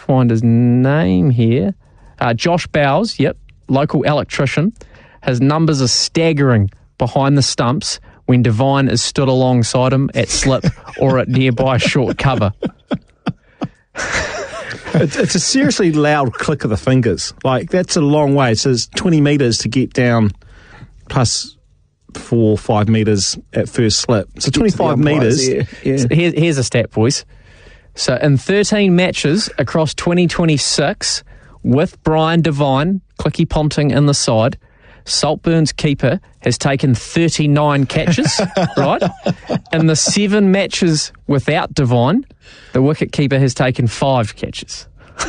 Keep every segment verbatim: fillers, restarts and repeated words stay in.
find his name here. Uh, Josh Bowes, yep, local electrician. His numbers are staggering behind the stumps when Devine is stood alongside him at slip or at nearby short cover. It's, it's a seriously loud click of the fingers. Like, that's a long way. It says twenty metres to get down, plus four, five metres at first slip. So twenty-five metres. Yeah. Yeah. So here, here's a stat, boys. So in thirteen matches across twenty twenty-six, with Brian Devine, Clicky Ponting in the side, Saltburn's keeper has taken thirty-nine catches, right? In the seven matches without Devine, the wicket keeper has taken five catches.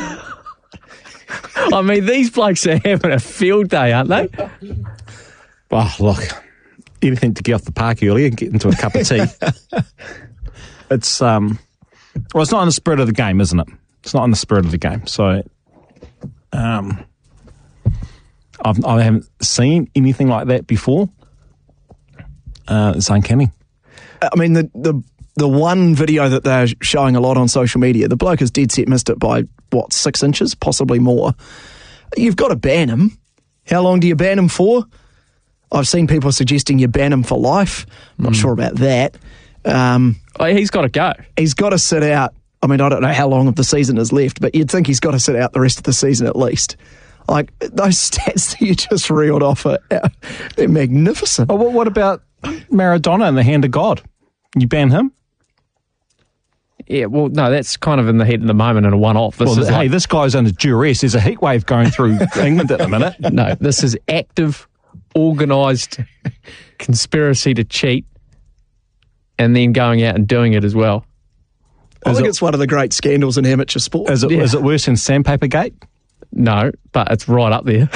I mean, these blokes are having a field day, aren't they? Well, look, anything to get off the park early and get into a cup of tea. It's, um, well, it's not in the spirit of the game, isn't it? It's not in the spirit of the game. So, um, I've, I haven't seen anything like that before. Uh, it's uncanny. I mean, the, the the one video that they're showing a lot on social media, the bloke has dead set missed it by, what, six inches, possibly more. You've got to ban him. How long do you ban him for? I've seen people suggesting you ban him for life. I'm not mm. sure about that. Um, oh, he's got to go. He's got to sit out. I mean, I don't know how long of the season is left, but you'd think he's got to sit out the rest of the season at least. Like, those stats that you just reeled off are, they're magnificent. Oh, well, what about Maradona in the hand of God? You ban him? Yeah, well, no, that's kind of in the heat of the moment and a one-off. This well, is hey, like, this guy's under duress. There's a heat wave going through England at the minute. No, this is active, organised conspiracy to cheat and then going out and doing it as well. I is think it, it's one of the great scandals in amateur sport. Is it, yeah. is it worse than Sandpaper Gate? No, but it's right up there.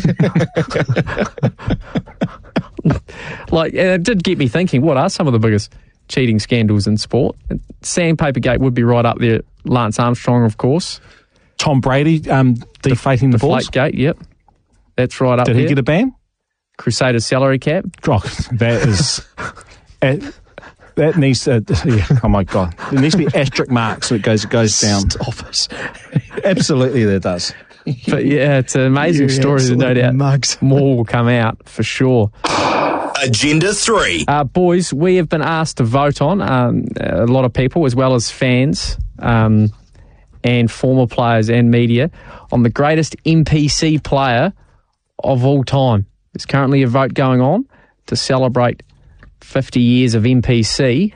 Like, and it did get me thinking, what are some of the biggest cheating scandals in sport? Sandpaper Gate would be right up there. Lance Armstrong, of course. Tom Brady um, deflating the, the balls. Deflate Gate, yep. That's right up Did there. Did he get a ban? Crusader salary cap. Oh, that is... uh, that needs to... Yeah, oh, my God. There needs to be asterisk marks so it goes, it goes down. Stop it. Absolutely, there does. But yeah, it's an amazing You story. There's no doubt mugs. more will come out for sure. Agenda three. Uh, boys, we have been asked to vote on, um, a lot of people, as well as fans um, and former players and media, on the greatest N P C player of all time. There's currently a vote going on to celebrate fifty years of N P C,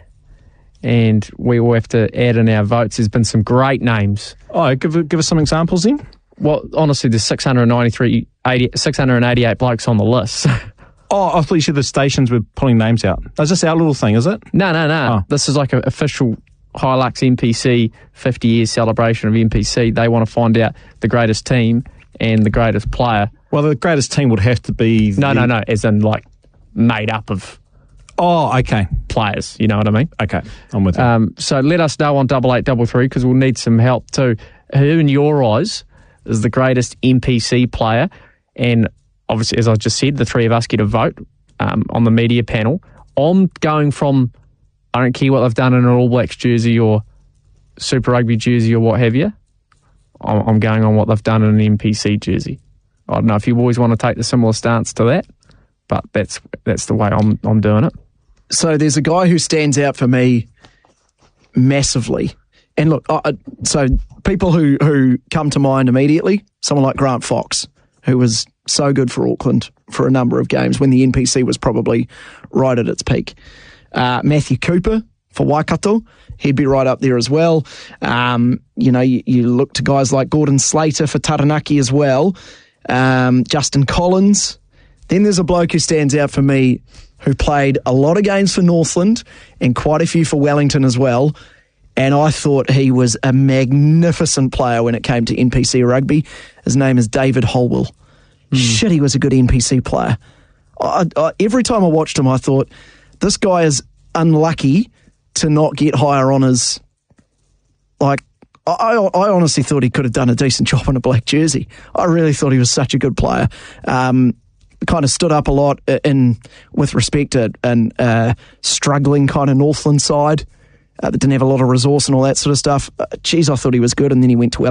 and we will have to add in our votes. There's been some great names. Oh, give, give us some examples then. Well, honestly, there's six hundred ninety-three, eighty, six hundred eighty-eight blokes on the list. Oh, I thought you said the stations were pulling names out. Is this our little thing, is it? No, no, no. Oh. This is like an official Hilux N P C fifty years celebration of N P C. They want to find out the greatest team and the greatest player. Well, the greatest team would have to be... No, the... no, no, as in like made up of Oh, okay. players, you know what I mean? Okay, I'm with you. Um, so let us know on double eight double three because we'll need some help too. Who in your eyes is the greatest N P C player? And obviously, as I just said, the three of us get a vote um, on the media panel. I'm going from, I don't care what they've done in an All Blacks jersey or Super Rugby jersey or what have you. I'm, I'm going on what they've done in an N P C jersey. I don't know if you boys want to take the similar stance to that, but that's that's the way I'm I'm doing it. So there's a guy who stands out for me massively. And look, I, so people who, who come to mind immediately, someone like Grant Fox, who was so good for Auckland for a number of games when the N P C was probably right at its peak. Uh, Matthew Cooper for Waikato, he'd be right up there as well. Um, you know, you, you look to guys like Gordon Slater for Taranaki as well. Um, Justin Collins. Then there's a bloke who stands out for me who played a lot of games for Northland and quite a few for Wellington as well. And I thought he was a magnificent player when it came to N P C rugby. His name is David Holwell. Mm. Shit, he was a good N P C player. I, I, every time I watched him, I thought, this guy is unlucky to not get higher honours. Like, I, I honestly thought he could have done a decent job in a black jersey. I really thought he was such a good player. Um, kind of stood up a lot in with respect to an uh, struggling kind of Northland side uh, that didn't have a lot of resource and all that sort of stuff. Uh, geez, I thought he was good, and then he went to